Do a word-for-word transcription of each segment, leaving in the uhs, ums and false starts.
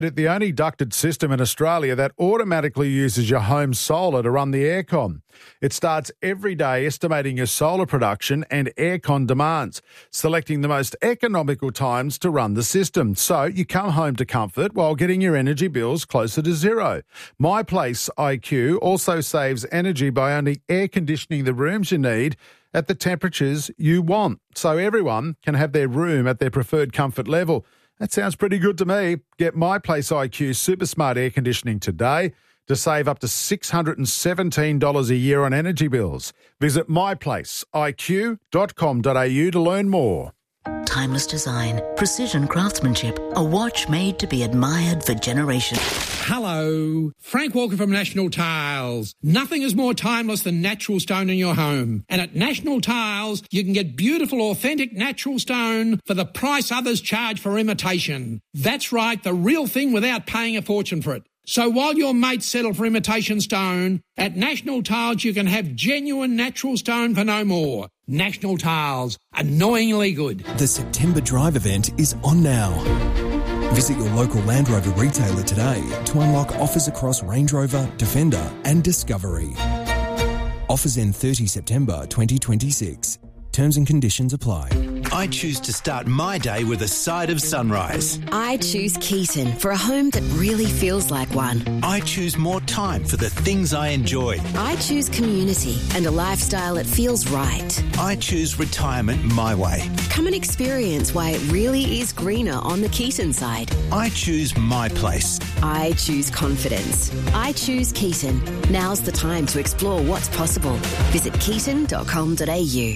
The only ducted system in Australia that automatically uses your home solar to run the aircon. It starts every day estimating your solar production and aircon demands, selecting the most economical times to run the system. So you come home to comfort while getting your energy bills closer to zero. My Place I Q also saves energy by only air conditioning the rooms you need at the temperatures you want, so everyone can have their room at their preferred comfort level. That sounds pretty good to me. Get My Place I Q Super Smart Air Conditioning today to save up to six hundred seventeen dollars a year on energy bills. Visit my place I Q dot com dot a u to learn more. Timeless design, precision craftsmanship, a watch made to be admired for generations. Hello, Frank Walker from National Tiles. Nothing is more timeless than natural stone in your home. And at National Tiles, you can get beautiful, authentic natural stone for the price others charge for imitation. That's right, the real thing without paying a fortune for it. So while your mates settle for imitation stone, at National Tiles you can have genuine natural stone for no more. National Tiles, annoyingly good. The September Drive event is on now. Visit your local Land Rover retailer today to unlock offers across Range Rover, Defender and Discovery. Offers end thirtieth September twenty twenty-six. Terms and conditions apply. I choose to start my day with a side of sunrise. I choose Keaton for a home that really feels like one. I choose more time for the things I enjoy. I choose community and a lifestyle that feels right. I choose retirement my way. Come and experience why it really is greener on the Keaton side. I choose My Place. I choose confidence. I choose Keaton. Now's the time to explore what's possible. Visit keaton dot com dot a u.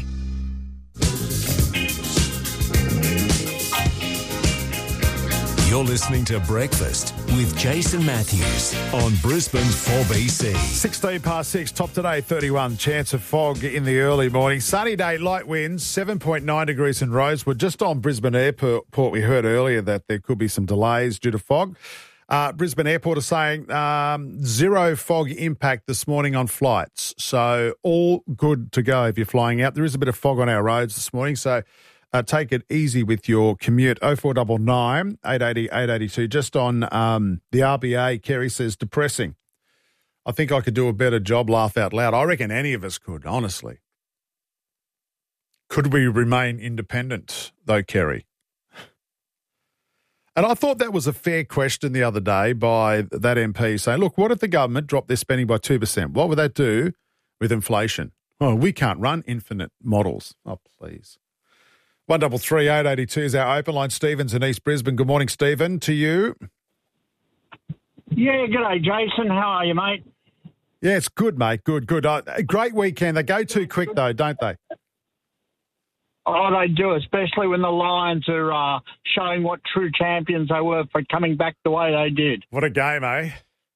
You're listening to Breakfast with Jason Matthews on Brisbane's four B C. sixteen past six, top today, thirty-one. Chance of fog in the early morning. Sunny day, light winds, seven point nine degrees in Rosewood. Just on Brisbane Airport, we heard earlier that there could be some delays due to fog. Uh, Brisbane Airport is saying um, zero fog impact this morning on flights. So all good to go if you're flying out. There is a bit of fog on our roads this morning, so Uh, take it easy with your commute. oh four nine nine, eight eight zero, eight eight two. Just on um, the R B A, Kerry says, depressing. I think I could do a better job, laugh out loud. I reckon any of us could, honestly. Could we remain independent, though, Kerry? And I thought that was a fair question the other day by that M P saying, look, what if the government dropped their spending by two percent? What would that do with inflation? Oh, we can't run infinite models. Oh, please. One double three eight eighty two is our open line. Stephen's in East Brisbane. Good morning, Stephen. To you. Yeah, g'day, Jason. How are you, mate? Yeah, it's good, mate. Good, good. Uh, a great weekend. They go too quick, though, don't they? Oh, they do, especially when the Lions are uh, showing what true champions they were for coming back the way they did. What a game, eh?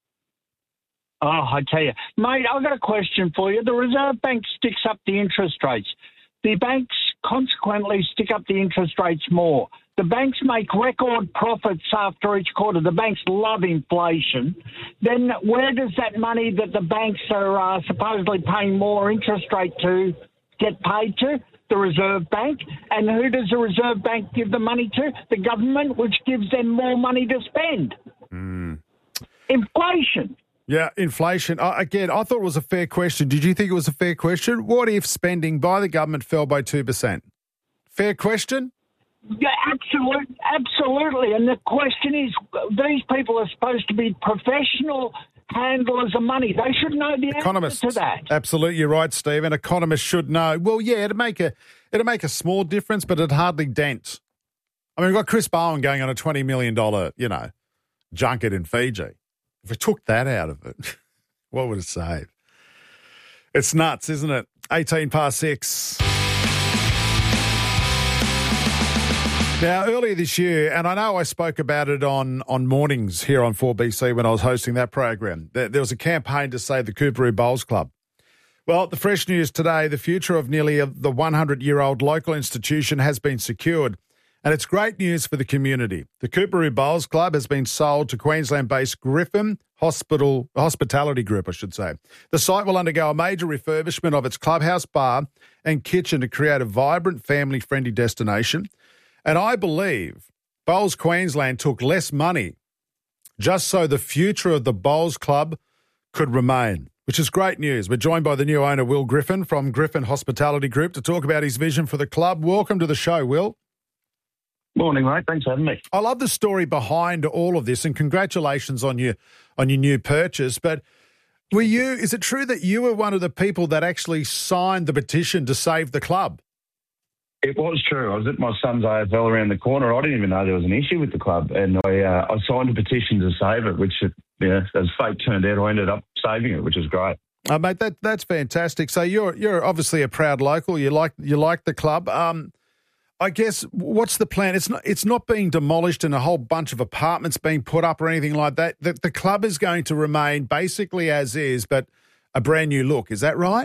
Oh, I tell you. Mate, I've got a question for you. The Reserve Bank sticks up the interest rates. The banks consequently stick up the interest rates more. The banks make record profits after each quarter. The banks love inflation. Then where does that money that the banks are uh, supposedly paying more interest rate to get paid to? The Reserve Bank. And who does the Reserve Bank give the money to? The government, which gives them more money to spend. Mm. Inflation. Yeah, inflation. Uh, again, I thought it was a fair question. Did you think it was a fair question? What if spending by the government fell by two percent? Fair question? Yeah, absolutely. Absolutely. And the question is, these people are supposed to be professional handlers of money. They should know the Economists. answer to that. Absolutely, you're right, Stephen. Economists should know. Well, yeah, it'd make a it'd make a small difference, but it'd hardly dent. I mean, we've got Chris Bowen going on a twenty million dollars, you know, junket in Fiji. If we took that out of it, what would it save? It's nuts, isn't it? eighteen past six. Now, earlier this year, and I know I spoke about it on, on mornings here on four B C when I was hosting that program, there, there was a campaign to save the Coorparoo Bowls Club. Well, the fresh news today, the future of nearly the one hundred-year-old local institution has been secured. And it's great news for the community. The Coorparoo Bowls Club has been sold to Queensland-based Griffin Hospital Hospitality Group, I should say. The site will undergo a major refurbishment of its clubhouse, bar and kitchen to create a vibrant, family-friendly destination. And I believe Bowls Queensland took less money just so the future of the Bowls Club could remain, which is great news. We're joined by the new owner, Will Griffin, from Griffin Hospitality Group, to talk about his vision for the club. Welcome to the show, Will. Morning, mate. Thanks for having me. I love the story behind all of this, and congratulations on your on your new purchase. But were you? Is it true that you were one of the people that actually signed the petition to save the club? It was true. I was at my son's A F L around the corner. I didn't even know there was an issue with the club, and I uh, I signed a petition to save it, which, yeah, as fate turned out, I ended up saving it, which is great. Uh, mate, that that's fantastic. So you're you're obviously a proud local. You like you like the club. Um, I guess what's the plan? It's not it's not being demolished and a whole bunch of apartments being put up or anything like that. The, the club is going to remain basically as is, but a brand new look. Is that right?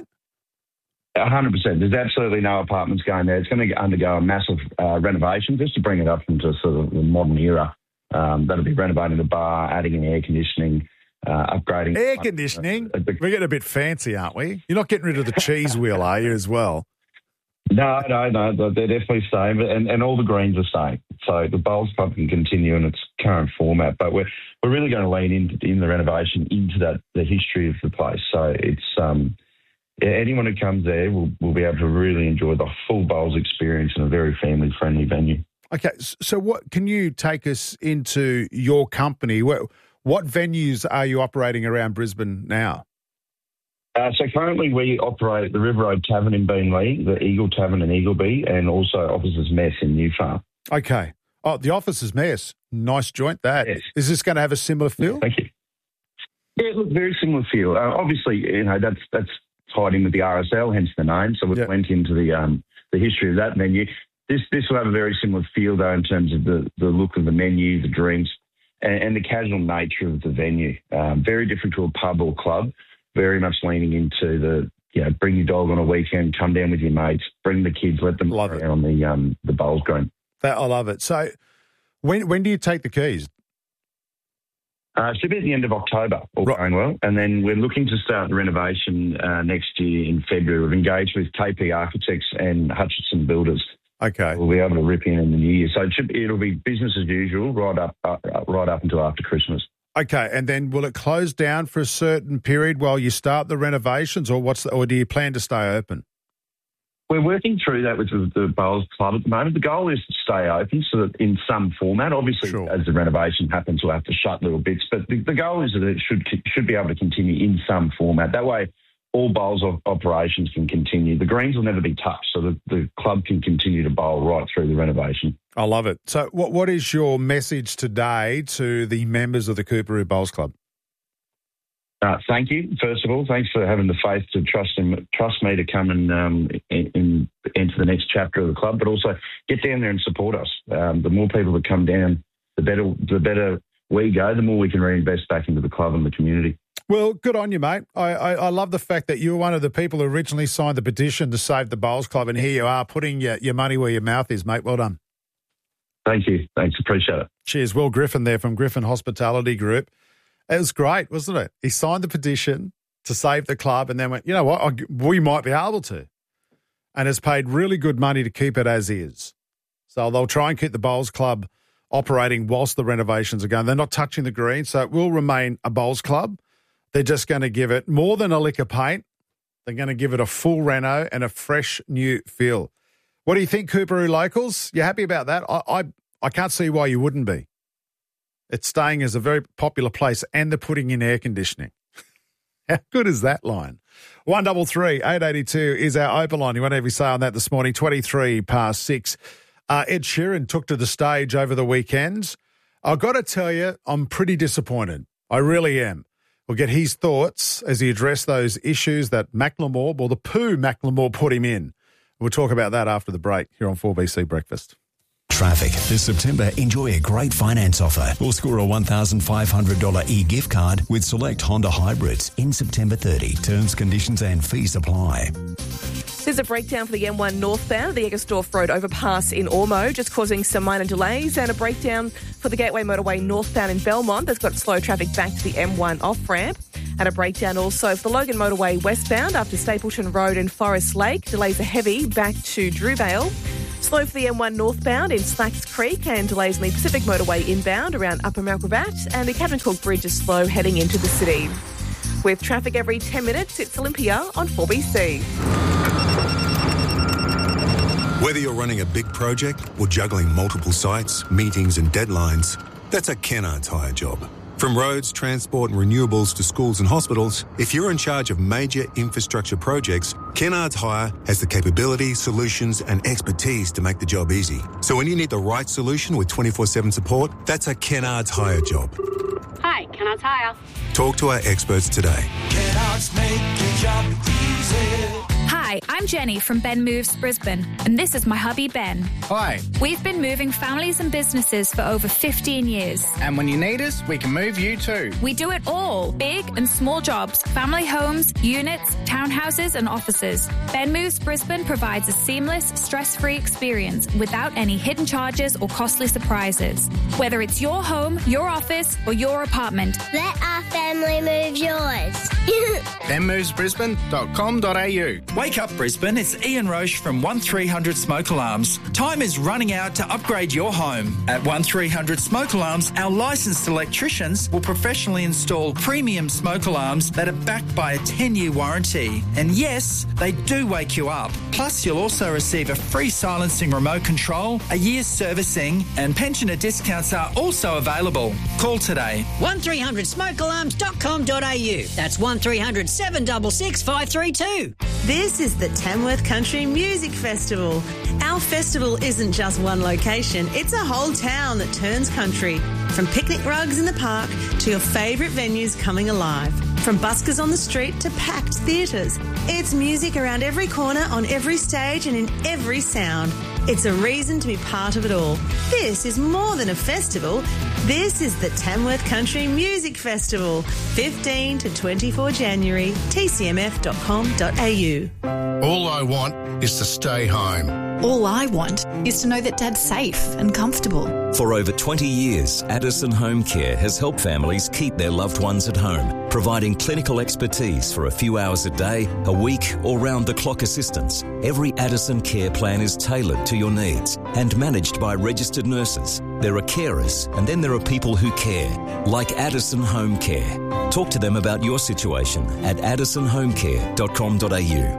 A hundred percent. There's absolutely no apartments going there. It's going to undergo a massive uh, renovation just to bring it up into sort of the modern era. Um, that'll be renovating the bar, adding in air conditionering, uh, upgrading air conditioning. Uh, We're getting a bit fancy, aren't we? You're not getting rid of the cheese wheel, are you, as well? No, no, no. They're definitely staying, and, and all the greens are staying. So the Bowls Club can continue in its current format, but we're we're really going to lean into in the renovation into that the history of the place. So it's um, yeah, anyone who comes there will will be able to really enjoy the full Bowls experience in a very family friendly venue. Okay, so what can you take us into your company? What what venues are you operating around Brisbane now? Uh, so currently we operate the River Road Tavern in Beenleigh, the Eagle Tavern in Eagleby, and also Officers Mess in New Farm. Okay. Oh, the Officers Mess. Nice joint, that. Yes. Is this going to have a similar feel? Thank you. Yeah, look, very similar feel. Uh, obviously, you know, that's that's tied in with the R S L, hence the name. So we yep. went into the um, the history of that menu. This this will have a very similar feel, though, in terms of the, the look of the menu, the drinks, and, and the casual nature of the venue. Um, very different to a pub or club. Very much leaning into the, you know, bring your dog on a weekend, come down with your mates, bring the kids, let them love play on the um, the Bowls Green. That, I love it. So when when do you take the keys? Uh, it should be at the end of October, all right. going well. And then we're looking to start the renovation uh, next year in February. We've engaged with K P Architects and Hutchinson Builders. Okay. We'll be able to rip in in the new year. So it should, it'll be business as usual right up, uh, right up until after Christmas. Okay, and then will it close down for a certain period while you start the renovations, or what's the, or do you plan to stay open? We're working through that with the, the Bowls Club at the moment. The goal is to stay open so that in some format. Obviously, sure. as the renovation happens, we'll have to shut little bits. But the, the goal is that it should should be able to continue in some format. That way, all Bowls of operations can continue. The greens will never be touched, so that the club can continue to bowl right through the renovation. I love it. So what what is your message today to the members of the Coorparoo Bowls Club? Uh, thank you, first of all. Thanks for having the faith to trust and trust me to come and um, in, in, into the next chapter of the club, but also get down there and support us. Um, the more people that come down, the better the better we go, the more we can reinvest back into the club and the community. Well, good on you, mate. I, I, I love the fact that you were one of the people who originally signed the petition to save the Bowls Club, and here you are putting your, your money where your mouth is, mate. Well done. Thank you. Thanks. Appreciate it. Cheers. Will Griffin there from Griffin Hospitality Group. It was great, wasn't it? He signed the petition to save the club and then went, you know what, I, we might be able to. And has paid really good money to keep it as is. So they'll try and keep the Bowls Club operating whilst the renovations are going. They're not touching the green, so it will remain a Bowls Club. They're just going to give it more than a lick of paint. They're going to give it a full reno and a fresh new feel. What do you think, Coorparoo locals? You happy about that? I, I I can't see why you wouldn't be. It's staying as a very popular place, and they're putting in air conditioning. How good is that line? one double three eight eighty two is our open line. You want to have your say on that this morning? Twenty-three past six. Uh, Ed Sheeran took to the stage over the weekend. I've got to tell you, I'm pretty disappointed. I really am. We'll get his thoughts as he addressed those issues that Macklemore, well, the poo Macklemore put him in. We'll talk about that after the break here on four B C Breakfast. Traffic. This September, enjoy a great finance offer or score a one thousand five hundred dollars e-gift card with select Honda hybrids in September thirtieth. Terms, conditions and fees apply. There's a breakdown for the M one northbound at the Egersdorf Road overpass in Ormo, just causing some minor delays, and a breakdown for the Gateway Motorway northbound in Belmont that's got slow traffic back to the M one off-ramp. And a breakdown also for the Logan Motorway westbound after Stapleton Road and Forest Lake. Delays are heavy back to Drewvale. Slow for the M one northbound in Slacks Creek and delays on the Pacific Motorway inbound around Upper Malcolm-Bat, and the Captain Cook Bridge is slow heading into the city. With traffic every ten minutes, it's Olympia on four B C. Whether you're running a big project or juggling multiple sites, meetings and deadlines, that's a Kennards Hire job. From roads, transport and renewables to schools and hospitals, if you're in charge of major infrastructure projects, Kennards Hire has the capability, solutions and expertise to make the job easy. So when you need the right solution with twenty-four seven support, that's a Kennards Hire job. Hi, Kennards Hire. Talk to our experts today. Kennards make your job easy. Hi, I'm Jenny from Ben Moves Brisbane, and this is my hubby Ben. Hi. We've been moving families and businesses for over fifteen years. And when you need us, we can move you too. We do it all, big and small jobs, family homes, units, townhouses and offices. Ben Moves Brisbane provides a seamless, stress-free experience without any hidden charges or costly surprises. Whether it's your home, your office or your apartment. Let our family move yours. ben moves brisbane dot com dot a u. Wake up Brisbane, it's Ian Roche from one three hundred Smoke Alarms. Time is running out to upgrade your home. At one three hundred Smoke Alarms, our licensed electricians will professionally install premium smoke alarms that are backed by a ten-year warranty. And yes, they do wake you up. Plus, you'll also receive a free silencing remote control, a year's servicing, and pensioner discounts are also available. Call today. one three hundred smoke alarms dot com dot a u. That's one three hundred seven six six five three two. This is the Tamworth Country Music Festival. Our festival isn't just one location, it's a whole town that turns country. From picnic rugs in the park to your favourite venues coming alive. From buskers on the street to packed theatres. It's music around every corner, on every stage and in every sound. It's a reason to be part of it all. This is more than a festival. This is the Tamworth Country Music Festival. fifteen to twenty-four January, t c m f dot com dot a u. All I want is to stay home. All I want is to know that Dad's safe and comfortable. For over twenty years, Addison Home Care has helped families keep their loved ones at home, providing clinical expertise for a few hours a day, a week or round-the-clock assistance. Every Addison care plan is tailored to your needs and managed by registered nurses. There are carers and then there are people who care, like Addison Home Care. Talk to them about your situation at addison home care dot com dot a u.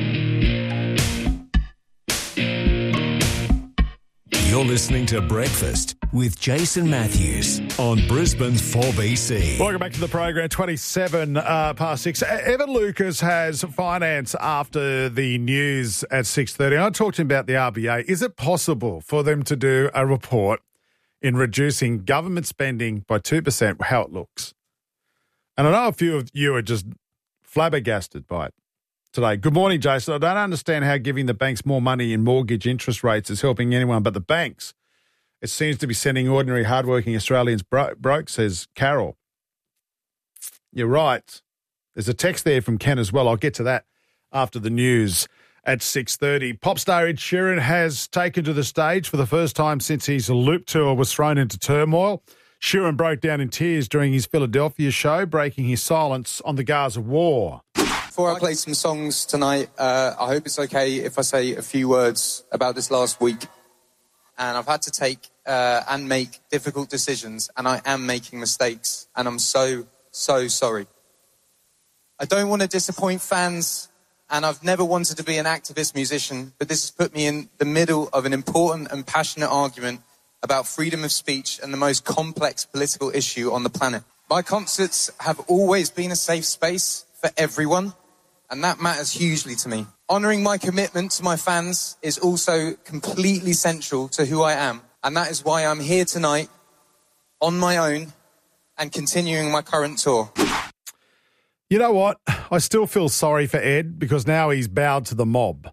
You're listening to Breakfast with Jason Matthews on Brisbane's four B C. Welcome back to the program. twenty-seven uh, past six. Evan Lucas has finance after the news at six thirty. I talked to him about the R B A. Is it possible for them to do a report in reducing government spending by two percent, how it looks? And I know a few of you are just flabbergasted by it today. Good morning, Jason. I don't understand how giving the banks more money in mortgage interest rates is helping anyone but the banks. It seems to be sending ordinary, hardworking Australians bro- broke, says Carol. You're right. There's a text there from Ken as well. I'll get to that after the news at six thirty. Pop star Ed Sheeran has taken to the stage for the first time since his Loop tour was thrown into turmoil. Sheeran broke down in tears during his Philadelphia show, breaking his silence on the Gaza war. Before I play some songs tonight, uh, I hope it's okay if I say a few words about this last week. And I've had to take uh, and make difficult decisions, and I am making mistakes, and I'm so, so sorry. I don't want to disappoint fans, and I've never wanted to be an activist musician, but this has put me in the middle of an important and passionate argument about freedom of speech and the most complex political issue on the planet. My concerts have always been a safe space for everyone, and that matters hugely to me. Honouring my commitment to my fans is also completely central to who I am, and that is why I'm here tonight on my own and continuing my current tour. You know what? I still feel sorry for Ed because now he's bowed to the mob.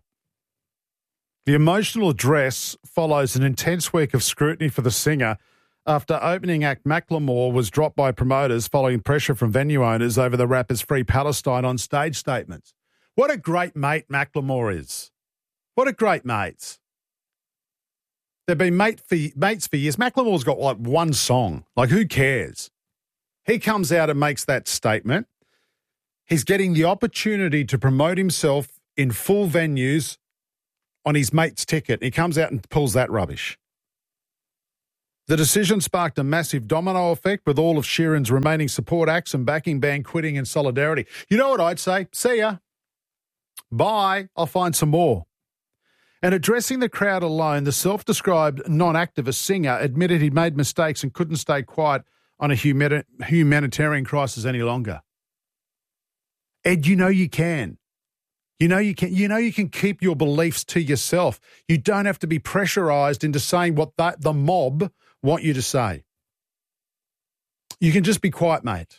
The emotional address follows an intense week of scrutiny for the singer after opening act Macklemore was dropped by promoters following pressure from venue owners over the rapper's Free Palestine on stage statements. What a great mate Macklemore is. What a great mate. They've been mate for, mates for years. Macklemore's got like one song. Like, who cares? He comes out and makes that statement. He's getting the opportunity to promote himself in full venues on his mate's ticket. He comes out and pulls that rubbish. The decision sparked a massive domino effect with all of Sheeran's remaining support acts and backing band quitting in solidarity. You know what I'd say? See ya. Bye. I'll find some more. And addressing the crowd alone, the self-described non-activist singer admitted he'd made mistakes and couldn't stay quiet on a humani- humanitarian crisis any longer. Ed, you know you can. You know you can. You know you can keep your beliefs to yourself. You don't have to be pressurised into saying what the, the mob want you to say. You can just be quiet, mate.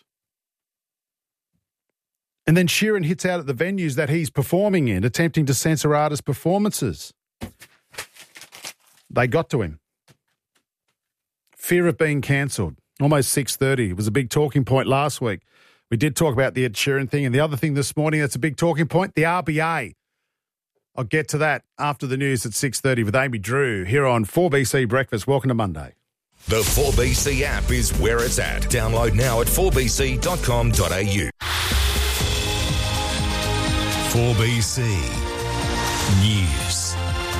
And then Sheeran hits out at the venues that he's performing in, attempting to censor artist performances. They got to him. Fear of being cancelled. Almost six thirty. It was a big talking point last week. We did talk about the Ed Sheeran thing, and the other thing this morning that's a big talking point, the R B A. I'll get to that after the news at six thirty with Amy Drew here on four B C Breakfast. Welcome to Monday. The four B C app is where it's at. Download now at four b c dot com dot a u. four B C News.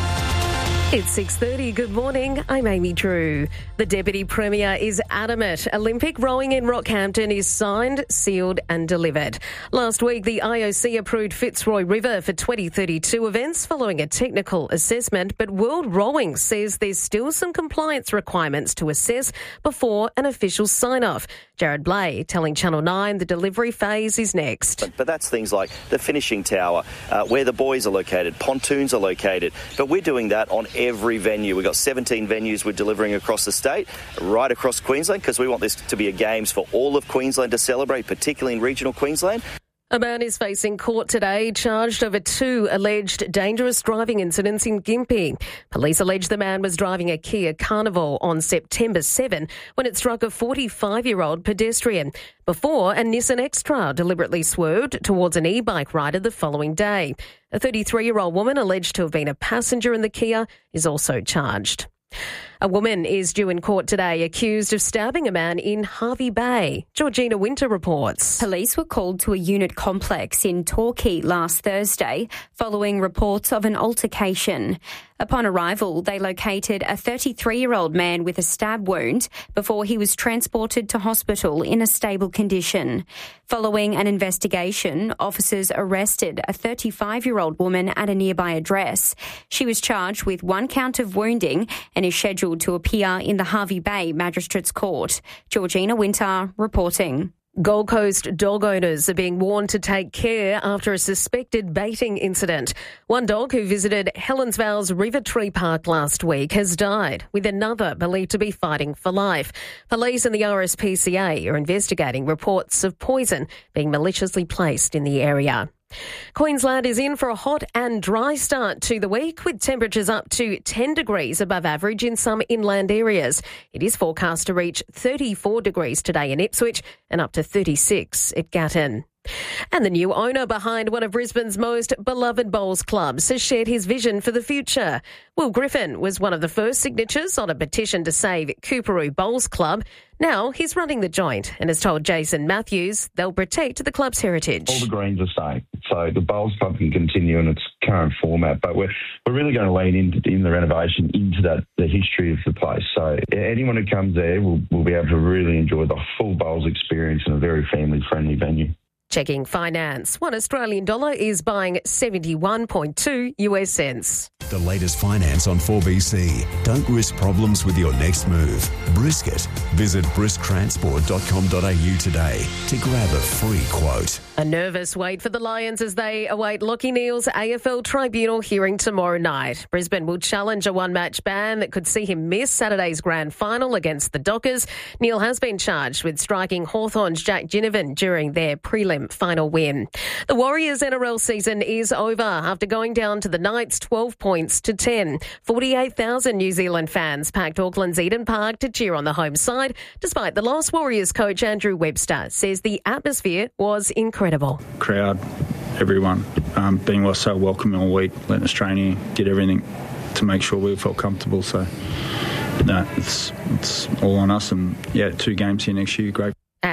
It's six thirty. Good morning. I'm Amy Drew. The Deputy Premier is adamant Olympic rowing in Rockhampton is signed, sealed and delivered. Last week, the I O C approved Fitzroy River for twenty thirty-two events following a technical assessment, but World Rowing says there's still some compliance requirements to assess before an official sign-off. Jared Blay telling Channel nine the delivery phase is next. But, but that's things like the finishing tower, uh, where the buoys are located, pontoons are located. But we're doing that on every venue. We've got seventeen venues we're delivering across the state, right across Queensland, because we want this to be a Games for all of Queensland to celebrate, particularly in regional Queensland. A man is facing court today, charged over two alleged dangerous driving incidents in Gympie. Police allege the man was driving a Kia Carnival on September seventh when it struck a forty-five-year-old pedestrian before a Nissan X-Trail deliberately swerved towards an e-bike rider the following day. A thirty-three-year-old woman alleged to have been a passenger in the Kia is also charged. A woman is due in court today accused of stabbing a man in Hervey Bay. Georgina Winter reports. Police were called to a unit complex in Torquay last Thursday following reports of an altercation. Upon arrival, they located a thirty-three-year-old man with a stab wound before he was transported to hospital in a stable condition. Following an investigation, officers arrested a thirty-five-year-old woman at a nearby address. She was charged with one count of wounding and is scheduled to appear in the Hervey Bay Magistrates Court. Georgina Winter reporting. Gold Coast dog owners are being warned to take care after a suspected baiting incident. One dog who visited Helensvale's River Tree Park last week has died, with another believed to be fighting for life. Police and the R S P C A are investigating reports of poison being maliciously placed in the area. Queensland is in for a hot and dry start to the week, with temperatures up to ten degrees above average in some inland areas. It is forecast to reach thirty-four degrees today in Ipswich and up to thirty-six at Gatton. And the new owner behind one of Brisbane's most beloved bowls clubs has shared his vision for the future. Will Griffin was one of the first signatures on a petition to save Coorparoo Bowls Club. Now he's running the joint and has told Jason Matthews they'll protect the club's heritage. All the greens are staying, so the Bowls Club can continue in its current format, but we're we're really going to lean into in the renovation into that the history of the place. So anyone who comes there will, will be able to really enjoy the full bowls experience in a very family-friendly venue. Checking finance. One Australian dollar is buying seventy-one point two U S cents. The latest finance on four B C. Don't risk problems with your next move. Brisket. Visit brisk transport dot com dot a u today to grab a free quote. A nervous wait for the Lions as they await Lachie Neale's A F L tribunal hearing tomorrow night. Brisbane will challenge a one-match ban that could see him miss Saturday's grand final against the Dockers. Neale has been charged with striking Hawthorn's Jack Ginnivan during their prelim final win. The Warriors N R L season is over after going down to the Knights twelve points to ten. forty-eight thousand New Zealand fans packed Auckland's Eden Park to cheer on the home side. Despite the loss, Warriors coach Andrew Webster says the atmosphere was incredible. Crowd, everyone, um, being so welcoming all week, letting us train, did everything to make sure we felt comfortable. So, no, it's, it's all on us. And, yeah, two games here next year, great. And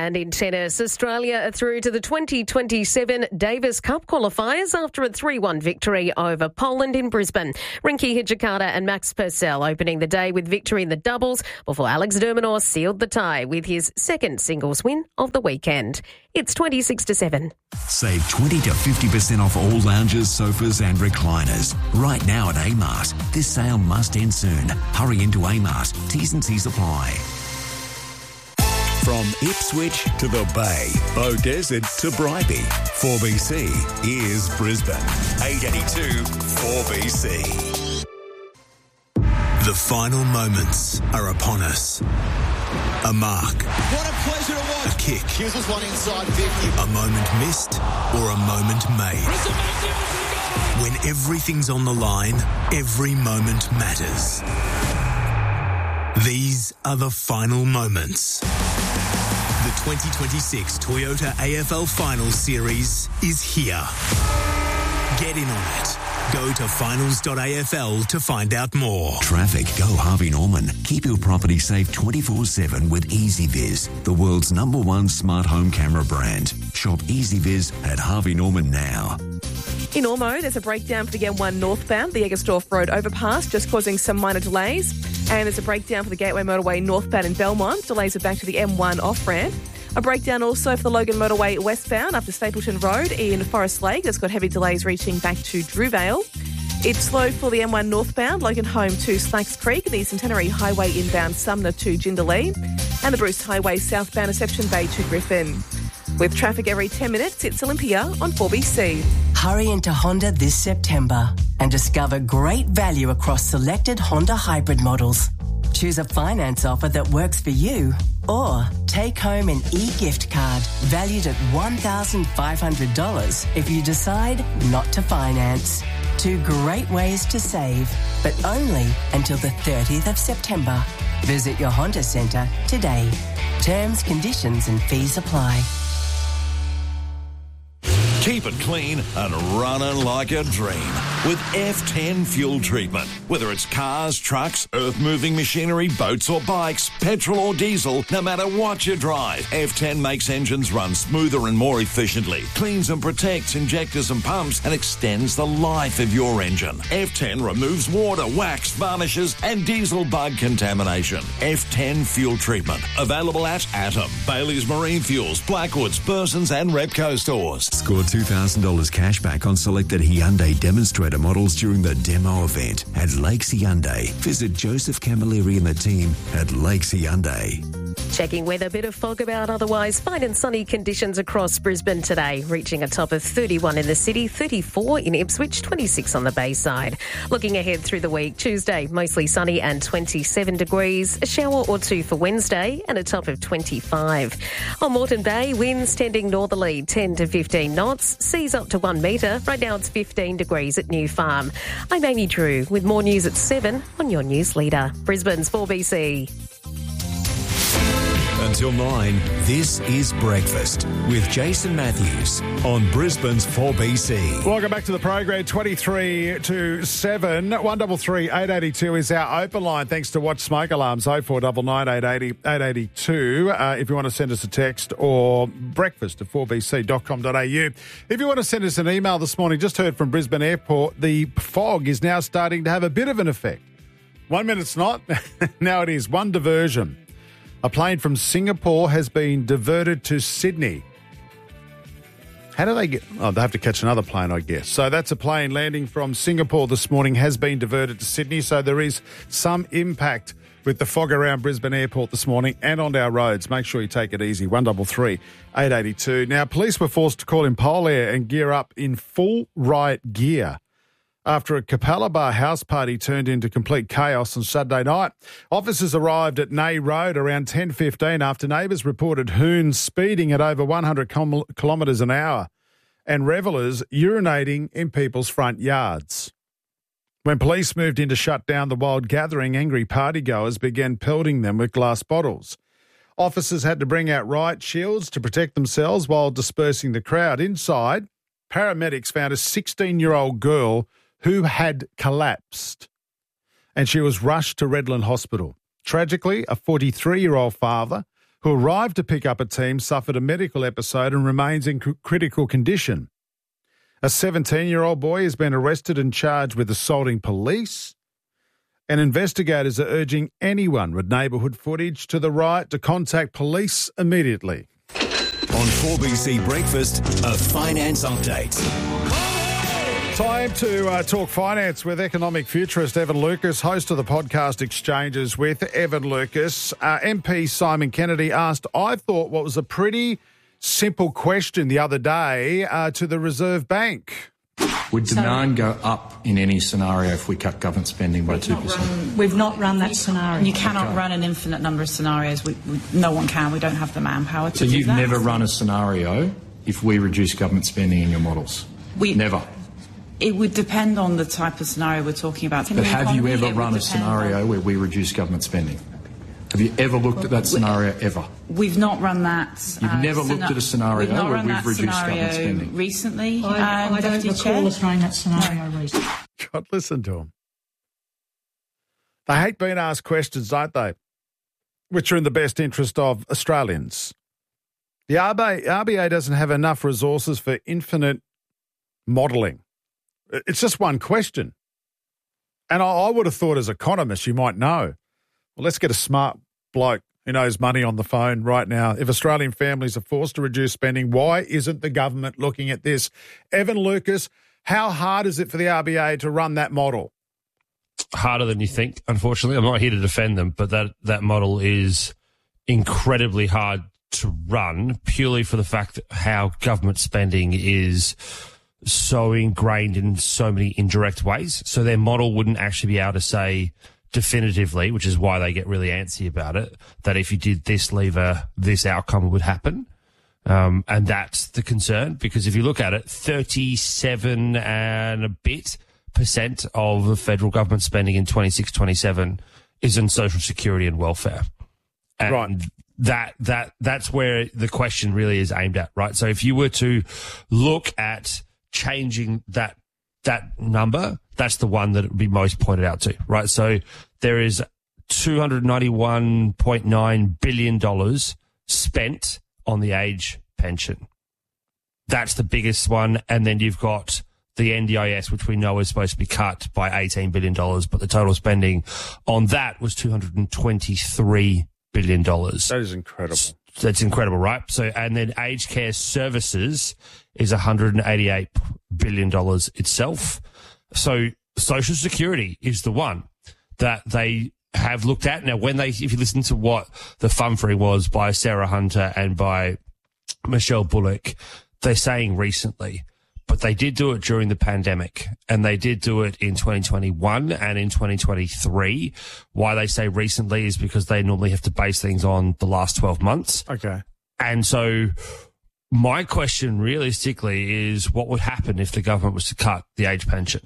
And in tennis, Australia are through to the twenty twenty-seven Davis Cup qualifiers after a three one victory over Poland in Brisbane. Rinky Hijikata and Max Purcell opening the day with victory in the doubles before Alex de Minaur sealed the tie with his second singles win of the weekend. It's twenty-six to seven. Save twenty to fifty percent off all lounges, sofas and recliners. Right now at Amart. This sale must end soon. Hurry into Amart. T's and C's apply. From Ipswich to the Bay, Beaudesert to Bribie, four B C is Brisbane. eight eighty-two four B C. The final moments are upon us. A mark. What a pleasure to watch. A kick. Here's this one inside fifty. A moment missed or a moment made. When everything's on the line, every moment matters. These are the final moments. The twenty twenty-six Toyota A F L Finals Series is here. Get in on it. Go to finals dot A F L to find out more. Traffic, go Harvey Norman. Keep your property safe twenty-four seven with EasyViz, the world's number one smart home camera brand. Shop EasyViz at Harvey Norman now. In Ormo, there's a breakdown for the M one northbound, the Eggersdorf Road overpass, just causing some minor delays. And there's a breakdown for the Gateway Motorway northbound in Belmont. Delays are back to the M one off-ramp. A breakdown also for the Logan Motorway westbound up to Stapleton Road in Forest Lake. That's got heavy delays reaching back to Drewvale. It's slow for the M one northbound, Logan Home to Slacks Creek, the Centenary Highway inbound Sumner to Jindalee, and the Bruce Highway southbound Reception Bay to Griffin. With traffic every ten minutes, it's Olympia on four B C. Hurry into Honda this September and discover great value across selected Honda hybrid models. Choose a finance offer that works for you or take home an e-gift card valued at one thousand five hundred dollars if you decide not to finance. Two great ways to save, but only until the thirtieth of September. Visit your Honda Centre today. Terms, conditions and fees apply. Keep it clean and running like a dream with F ten fuel treatment. Whether it's cars, trucks, earth-moving machinery, boats or bikes, petrol or diesel, no matter what you drive, F ten makes engines run smoother and more efficiently, cleans and protects injectors and pumps, and extends the life of your engine. F ten removes water, wax, varnishes, and diesel bug contamination. F ten fuel treatment. Available at Atom, Bailey's Marine Fuels, Blackwoods, Burson's and Repco stores. Score two thousand dollars cash back on selected Hyundai demonstrator models during the demo event at Lakes Hyundai. Visit Joseph Camilleri and the team at Lakes Hyundai. Checking weather, bit of fog about, otherwise fine and sunny conditions across Brisbane today, reaching a top of thirty-one in the city, thirty-four in Ipswich, twenty-six on the Bayside. Looking ahead through the week, Tuesday mostly sunny and twenty-seven degrees, a shower or two for Wednesday and a top of twenty-five. On Moreton Bay, winds tending northerly ten to fifteen knots, seas up to one metre. Right now it's fifteen degrees at New Farm. I'm Amy Drew with more news at seven on your news leader, Brisbane's four B C. Until nine, this is Breakfast with Jason Matthews on Brisbane's four B C. Welcome back to the program. twenty-three to seven. one three three eight eight two is our open line. Thanks to Watch Smoke Alarms. oh four nine nine eight eight zero eight eight two. Uh, if you want to send us a text, or breakfast at four b c dot com dot a u. If you want to send us an email this morning, just heard from Brisbane Airport, the fog is now starting to have a bit of an effect. One minute it's not. Now it is. One diversion. A plane from Singapore has been diverted to Sydney. How do they get... Oh, they have to catch another plane, I guess. So that's a plane landing from Singapore this morning has been diverted to Sydney. So there is some impact with the fog around Brisbane Airport this morning and on our roads. Make sure you take it easy. one three three eight eight two. Now, police were forced to call in Polair and gear up in full riot gear after a Capella Bar house party turned into complete chaos on Saturday night. Officers arrived at Nay Road around ten fifteen after neighbours reported hoons speeding at over one hundred kilometres an hour and revellers urinating in people's front yards. When police moved in to shut down the wild gathering, angry partygoers began pelting them with glass bottles. Officers had to bring out riot shields to protect themselves while dispersing the crowd. Inside, paramedics found a sixteen-year-old girl who had collapsed, and she was rushed to Redland Hospital. Tragically, a forty-three-year-old father who arrived to pick up a team, suffered a medical episode and remains in cr- critical condition. A seventeen-year-old boy has been arrested and charged with assaulting police. And investigators are urging anyone with neighbourhood footage to the right to contact police immediately. On four B C Breakfast, a finance update. Time to uh, talk finance with economic futurist Evan Lucas, host of the podcast Exchanges with Evan Lucas. Uh, M P Simon Kennedy asked, I thought, what was a pretty simple question the other day uh, to the Reserve Bank. Would demand so, go up in any scenario if we cut government spending by two percent? Run, we've not run that scenario. You cannot okay. run an infinite number of scenarios. We, we, no one can. We don't have the manpower to so do that. So you've never run a scenario if we reduce government spending in your models? We, never? It would depend on the type of scenario we're talking about. But have you ever run a scenario on... where we reduce government spending? Have you ever looked at that scenario ever? We've not run that. You've uh, never looked at a scenario we've where we've reduced government spending? Recently, I, um, I don't recall Chair. us running that scenario recently. God, listen to them. They hate being asked questions, don't they? Which are in the best interest of Australians. The R B A, R B A doesn't have enough resources for infinite modelling. It's just one question. And I, I would have thought as economists you might know. Well, let's get a smart bloke who knows money on the phone right now. If Australian families are forced to reduce spending, why isn't the government looking at this? Evan Lucas, how hard is it for the R B A to run that model? Harder than you think, unfortunately. I'm not here to defend them, but that, that model is incredibly hard to run purely for the fact that how government spending is so ingrained in so many indirect ways. So their model wouldn't actually be able to say definitively, which is why they get really antsy about it, that if you did this lever, this outcome would happen. Um, and that's the concern, because if you look at it, thirty-seven and a bit percent of the federal government spending in twenty-six twenty-seven is in social security and welfare. And right. that, that, that's where the question really is aimed at, right? So if you were to look at changing that that number, that's the one that would be most pointed out to, right? So there is two hundred ninety-one point nine billion dollars spent on the age pension. That's the biggest one. And then you've got the N D I S, which we know is supposed to be cut by eighteen billion dollars, but the total spending on that was two hundred twenty-three billion dollars. That is incredible. That's incredible, right? So, and then aged care services is one hundred eighty-eight billion dollars itself. So Social Security is the one that they have looked at. Now, when they, if you listen to what the funfering was by Sarah Hunter and by Michelle Bullock, they're saying recently, but they did do it during the pandemic, and they did do it in twenty twenty-one and in twenty twenty-three. Why they say recently is because they normally have to base things on the last twelve months. Okay. And so my question realistically is, what would happen if the government was to cut the age pension?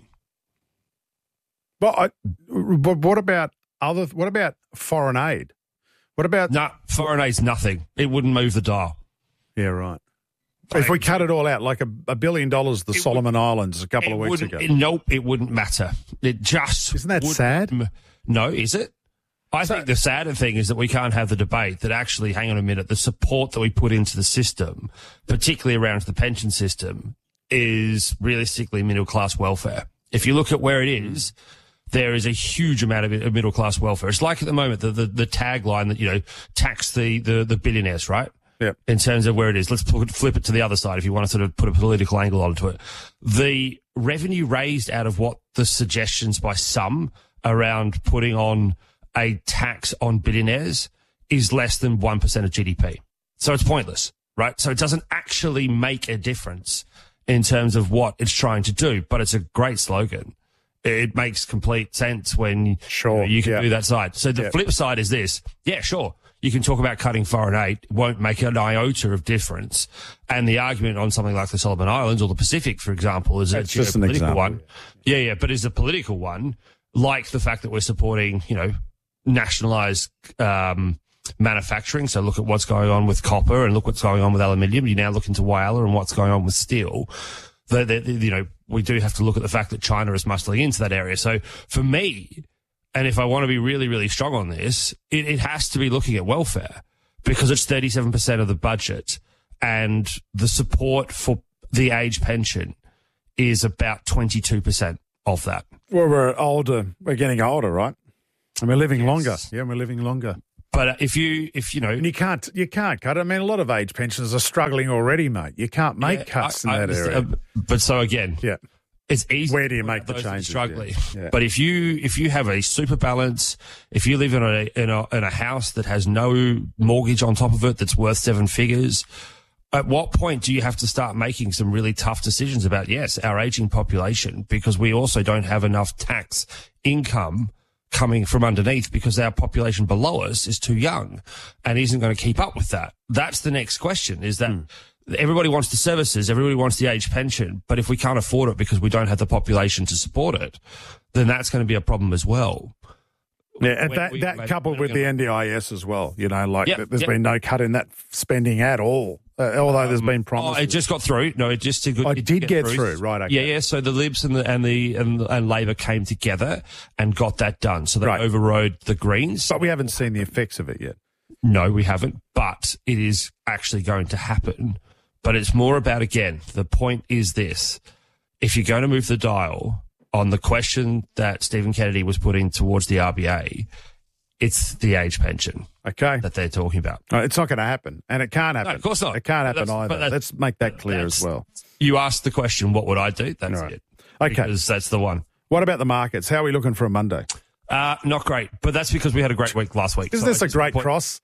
But, I, but what about other? What about foreign aid? What about no foreign aid's nothing. It wouldn't move the dial. Yeah, right. If we cut it all out, like a, a billion dollars, the Solomon would, Islands a couple of weeks ago. It, nope, it wouldn't matter. It just isn't that sad? M- no, is it? I so, think the sadder thing is that we can't have the debate that actually, hang on a minute, the support that we put into the system, particularly around the pension system, is realistically middle class welfare. If you look at where it is, there is a huge amount of middle class welfare. It's like at the moment the the, the tagline that, you know, tax the, the the billionaires, right? Yeah. In terms of where it is. Let's flip it to the other side if you want to sort of put a political angle onto it. The revenue raised out of what the suggestions by some around putting on a tax on billionaires is less than one percent of G D P. So it's pointless, right? So it doesn't actually make a difference in terms of what it's trying to do, but it's a great slogan. It makes complete sense when sure. you, know, you can yeah. do that side. So the yeah. flip side is this. Yeah, sure. You can talk about cutting foreign aid. It won't make an iota of difference. And the argument on something like the Solomon Islands or the Pacific, for example, is a geopolitical one. Yeah, yeah, but is a political one, like the fact that we're supporting, you know, nationalised um, manufacturing. So look at what's going on with copper and look what's going on with aluminium. You now look into Whyalla and what's going on with steel. The, the, the, you know, we do have to look at the fact that China is muscling into that area. So for me, and if I want to be really, really strong on this, it, it has to be looking at welfare, because it's thirty-seven percent of the budget, and the support for the age pension is about twenty-two percent of that. Well, we're older. We're getting older, right? And we're living yes. longer. Yeah, we're living longer. But if you, if you know, and you can't, you can't cut. I mean, a lot of age pensioners are struggling already, mate. You can't make yeah, cuts I, in I that area. But so again, yeah, it's easy. Where do you make the changes? Struggling. Yeah. Yeah. But if you, if you have a super balance, if you live in a in a in a house that has no mortgage on top of it that's worth seven figures, at what point do you have to start making some really tough decisions about yes, our aging population, because we also don't have enough tax income coming from underneath because our population below us is too young and isn't going to keep up with that. That's the next question, is that mm. everybody wants the services, everybody wants the age pension, but if we can't afford it because we don't have the population to support it, then that's going to be a problem as well. Yeah, and that, we, that coupled with the N D I S as well, you know, like yep, there's yep. been no cut in that spending at all, uh, although um, there's been promises. Oh, it just got through. No, it just it, I it did get, get through. through, right? Okay. Yeah, yeah. So the Libs and the and the and, and Labor came together and got that done. So they right. overrode the Greens, but we haven't seen the effects of it yet. No, we haven't. But it is actually going to happen. But it's more about, again, the point is this: if you're going to move the dial on the question that Stephen Kennedy was putting towards the R B A, it's the age pension, okay, that they're talking about. No, it's not going to happen, and it can't happen. No, of course not. It can't happen but either. But Let's make that clear as well. You asked the question, what would I do? That's right. it. Okay. Because that's the one. What about the markets? How are we looking for a Monday? Uh, not great, but that's because we had a great week last week. Isn't so this a great point- cross?